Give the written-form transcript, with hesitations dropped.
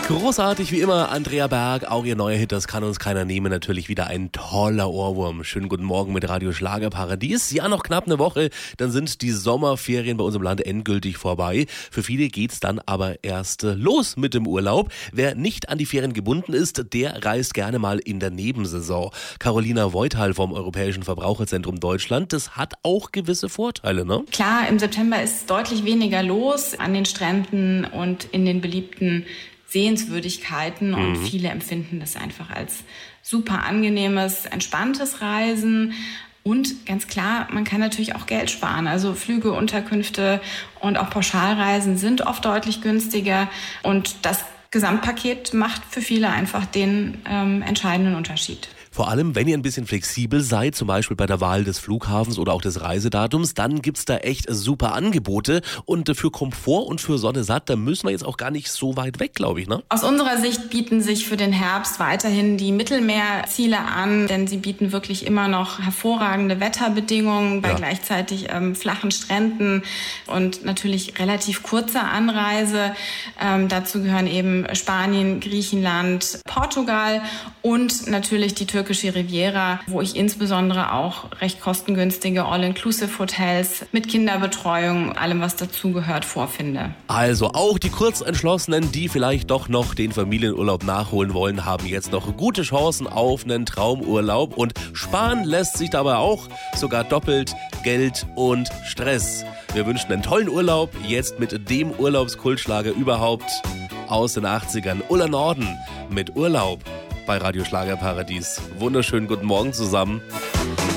Großartig wie immer, Andrea Berg, auch ihr neuer Hit, das kann uns keiner nehmen, natürlich wieder ein toller Ohrwurm. Schönen guten Morgen mit Radio Schlagerparadies. Ja, noch knapp eine Woche, dann sind die Sommerferien bei uns im Land endgültig vorbei. Für viele geht's dann aber erst los mit dem Urlaub. Wer nicht an die Ferien gebunden ist, der reist gerne mal in der Nebensaison. Carolina Voithal vom Europäischen Verbraucherzentrum Deutschland, das hat auch gewisse Vorteile, ne? Klar, im September ist deutlich weniger los an den Stränden und in den beliebten Sehenswürdigkeiten und viele empfinden das einfach als super angenehmes, entspanntes Reisen. Und ganz klar, man kann natürlich auch Geld sparen. Also Flüge, Unterkünfte und auch Pauschalreisen sind oft deutlich günstiger. Und das Gesamtpaket macht für viele einfach den entscheidenden Unterschied. Vor allem, wenn ihr ein bisschen flexibel seid, zum Beispiel bei der Wahl des Flughafens oder auch des Reisedatums, dann gibt's da echt super Angebote. Und für Komfort und für Sonne satt, da müssen wir jetzt auch gar nicht so weit weg, glaube ich, ne? Aus unserer Sicht bieten sich für den Herbst weiterhin die Mittelmeerziele an, denn sie bieten wirklich immer noch hervorragende Wetterbedingungen bei gleichzeitig flachen Stränden und natürlich relativ kurzer Anreise. Dazu gehören eben Spanien, Griechenland, Portugal und natürlich die türkische Riviera, wo ich insbesondere auch recht kostengünstige All-Inclusive-Hotels mit Kinderbetreuung, allem was dazugehört, vorfinde. Also auch die Kurzentschlossenen, die vielleicht doch noch den Familienurlaub nachholen wollen, haben jetzt noch gute Chancen auf einen Traumurlaub. Und sparen lässt sich dabei auch sogar doppelt Geld und Stress. Wir wünschen einen tollen Urlaub, jetzt mit dem Urlaubskultschlager überhaupt aus den 80ern. Ulla Norden mit Urlaub bei Radio Schlagerparadies. Wunderschönen guten Morgen zusammen.